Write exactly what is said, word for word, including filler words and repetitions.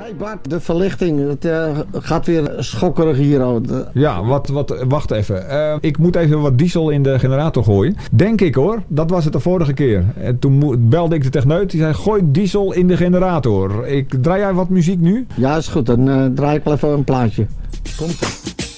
Hey Bart, de verlichting, het uh, gaat weer schokkerig hier. Ja, wat, wat, wacht even. Uh, ik moet even wat diesel in de generator gooien. Denk ik hoor, dat was het de vorige keer. En toen mo- belde ik de techneut, die zei gooi diesel in de generator. Ik draai jij wat muziek nu? Ja, is goed. Dan uh, draai ik wel even een plaatje. Komt ie.